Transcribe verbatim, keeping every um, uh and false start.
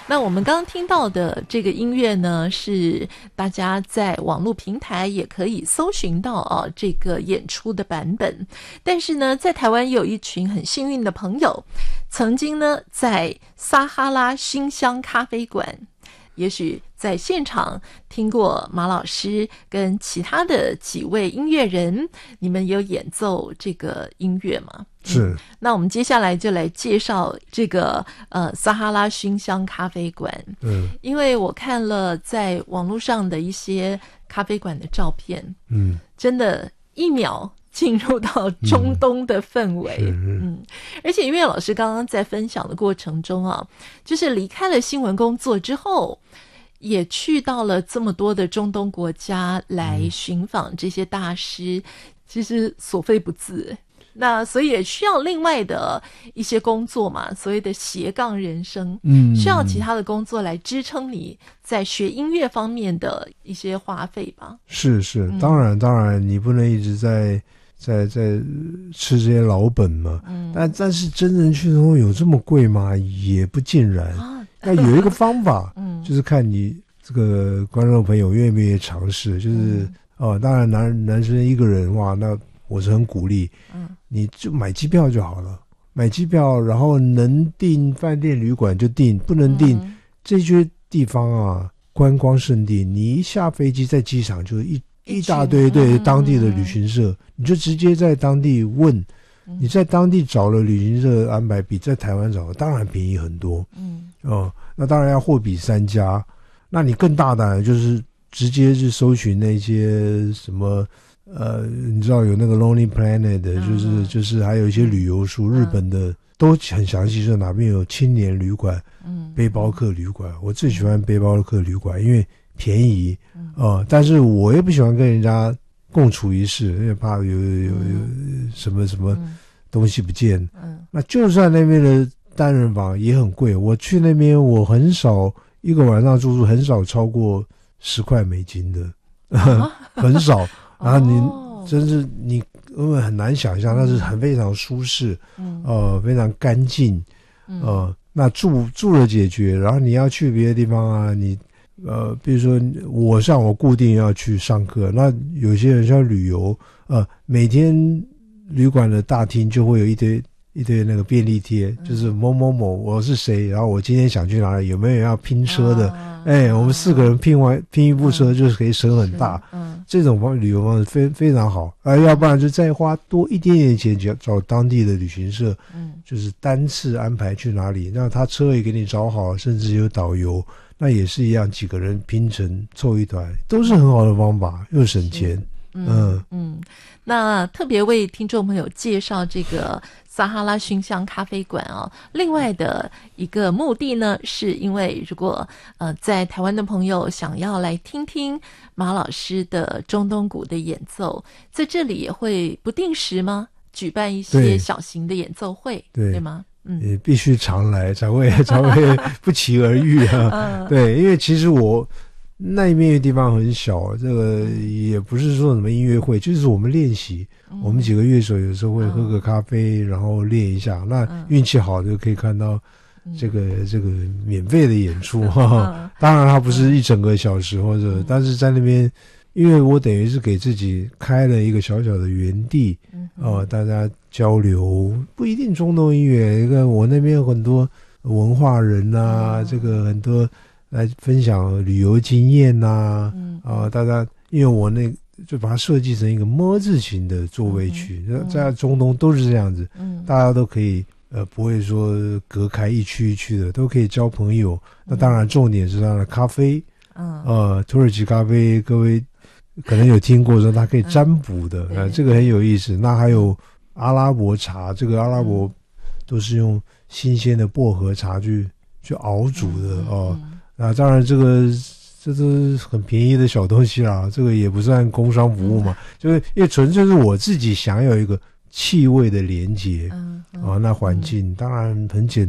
那我们刚刚听到的这个音乐呢，是大家在网络平台也可以搜寻到啊这个演出的版本。但是呢，在台湾有一群很幸运的朋友，曾经呢在撒哈拉熏香咖啡馆，也许在现场听过马老师跟其他的几位音乐人，你们有演奏这个音乐吗？ 是、嗯。 那我们接下来就来介绍这个呃撒哈拉熏香咖啡馆。 嗯，因为我看了在网络上的一些咖啡馆的照片， 嗯， 真的一秒进入到中东的氛围。嗯, 嗯，而且因为老师刚刚在分享的过程中啊，就是离开了新闻工作之后，也去到了这么多的中东国家来寻访这些大师，嗯、其实所费不赀。那所以也需要另外的一些工作嘛，所谓的斜杠人生，嗯，需要其他的工作来支撑你在学音乐方面的一些花费吧。 是是，当然、嗯、当然，你不能一直在在在吃这些老本嘛。嗯，但但是真正去说有这么贵吗？也不尽然。啊、那有一个方法，嗯，就是看你这个观众朋友愿不愿意尝试。就是、嗯、哦，当然男男生一个人哇，那我是很鼓励。嗯。你就买机票就好了，买机票，然后能订饭店旅馆就订，不能订、嗯、这些地方啊，观光胜地，你一下飞机在机场就一一大堆对当地的旅行社、嗯，你就直接在当地问，嗯、你在当地找了旅行社安排，比在台湾找当然便宜很多。嗯，哦，那当然要货比三家，那你更大胆就是直接去搜寻那些什么。呃，你知道有那个 Lonely Planet 的，就是、嗯、就是还有一些旅游书，嗯、日本的都很详细，说哪边有青年旅馆、嗯，背包客旅馆。我最喜欢背包客旅馆，因为便宜，嗯、呃，但是我也不喜欢跟人家共处一室，因为怕有有有什么什么东西不见。嗯，那就算那边的单人房也很贵，我去那边我很少一个晚上住宿很少超过十块美金的，啊、很少。然后你真是你因为很难想象，那是很非常舒适，嗯，呃，非常干净，呃，嗯、那住住了解决，然后你要去别的地方啊，你呃，比如说我像我固定要去上课，那有些人像旅游，呃，每天旅馆的大厅就会有一堆一堆那个便利贴，就是某某某我是谁，然后我今天想去哪里，有没有人要拼车的？啊哎，我们四个人拼完拼一部车，就是可以省很大。嗯，这种方旅游方式非非常好。啊，要不然就再花多一点点钱，找找当地的旅行社，嗯，就是单次安排去哪里，那他车也给你找好，甚至有导游，那也是一样，几个人拼成凑一团，都是很好的方法，又省钱。嗯 嗯, 嗯， 那特别为听众朋友介绍这个撒哈拉熏香咖啡馆啊，另外的一个目的呢，是因为如果呃在台湾的朋友想要来听听马老师的中东鼓的演奏，在这里也会不定时吗举办一些小型的演奏会， 对, 对吗？嗯， 也必须常来才会才会不期而遇啊。嗯、对，因为其实我。那一边的地方很小，这个也不是说什么音乐会，就是我们练习。嗯、我们几个乐手有时候会喝个咖啡，嗯、然后练一下。那运气好就可以看到这个、嗯、这个免费的演出哈、嗯。当然它不是一整个小时或者，嗯、但是在那边，因为我等于是给自己开了一个小小的园地，嗯、呃，大家交流，不一定中东音乐，一个我那边有很多文化人啊，嗯、这个很多。来分享旅游经验呐、啊，嗯啊，大家因为我那就把它设计成一个么字形的座位区，嗯、在中东都是这样子，嗯，大家都可以呃不会说隔开一区一区的，都可以交朋友。嗯、那当然重点是它的咖啡，嗯，呃，土耳其咖啡，各位可能有听过说它可以占卜的，嗯、呃，这个很有意思。那还有阿拉伯茶，这个阿拉伯都是用新鲜的薄荷茶去去熬煮的哦。嗯嗯啊，当然这个这是很便宜的小东西啦，这个也不算工商服务嘛，就是因为纯粹是我自己想有一个气味的连结，嗯嗯、啊，那环境当然很简单。